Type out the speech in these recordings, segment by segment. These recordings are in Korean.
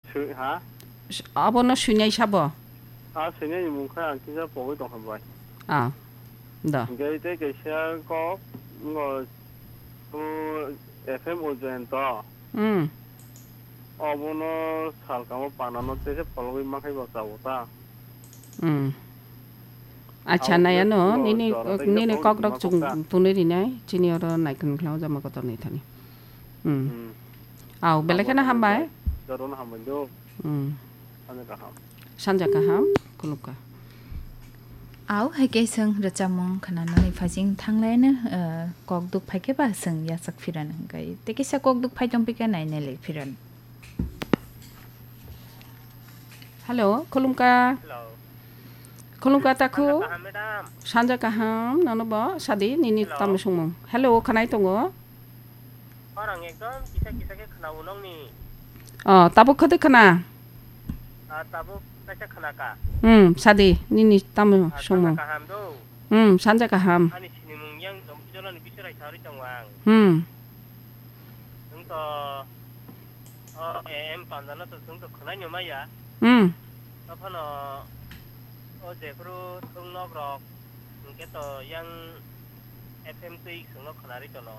hả? 아버는 수냐이 샤버. Sinh nhật muốn khai ăn kia bộ cái đồng hành vậy. 아, 너. cái xe có ngồi FM 오전도 어머너 살까고 바나노 때에 벌고 막 해봐 싸우다. 아차 나야 너 니네 꺽덕 중 분들이네 지니어로 나이큰 클라우자 먹었던 니타니. 아우 벨레케나 한 바에. 저런 한 번도. 산자카 함 kulupka. áo hay cây sừng rồi chăm mong khả năng này phải chính thăng lên nữa cọc đục phải cái bà sừng ya sắc phiền cái thế cái sao cọc đục phải trong cái này này lại phiền. Hello, kulupka. Kulupka taku. 산자카 함 너너 뭐 사디 니니 땀 송몽. Hello, 카나이 동거. orang ekdom kisah-kisah ke kena unong ni. tabu khade kana. Tabu kaca kena ka. 사디 니니 땀 송몽. Kaham do. 산자카 함. Ani sini mung yang jalan bicara cari jangwang. Untuk em pandana tu untuk kena nyoma ya. Apa no jekru tung nok rok. Mungkin tu yang FM tu sungguh kena ri jono.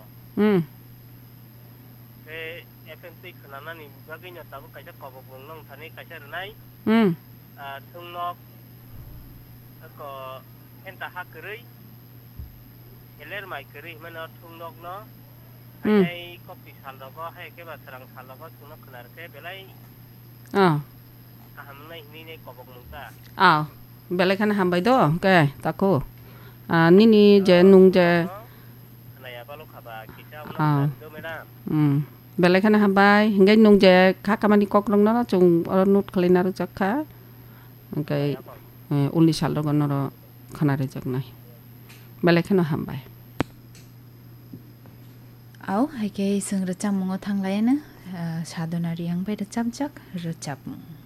FM tu kena nani baginya tabu kaca kau nong thani kaca renai. Tung nok ko entah hak keri. Heler mai keri mana tung nok no. Hai kopi saldo ko hai ke ba serang saldo ko tung nok kena ke belai. Aham nai ni kau mungta. 벨레카나 한 바이도 오케이 타코. 니니 제 농제. 벨레카나 한 바이 ngay 농제 카카마니 kok롱나 좀 어느덧 클리나르 작카. 오케이. 올리 살로 건너로 카나레 작나이. 벨레카나 한 바이. áo hay cây sừng rồi chăm mong thăng lên nữa. Sa đồn là riêng bây giờ chăm chắc rồi chăm.